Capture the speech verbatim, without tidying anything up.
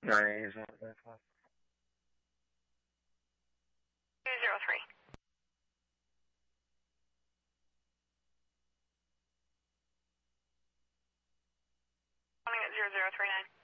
nine eight zero five. two zero three. Coming at zero zero three nine.